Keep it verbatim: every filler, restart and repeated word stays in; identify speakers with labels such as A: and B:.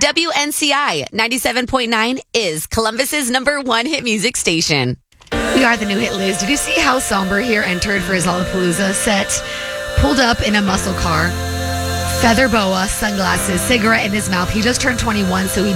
A: W N C I ninety-seven point nine is Columbus's number one hit music station.
B: We are the new hit, Liz. Did you see how Somber here entered for his Lollapalooza set? Pulled up in a muscle car, feather boa, sunglasses, cigarette in his mouth. He just turned twenty-one, so he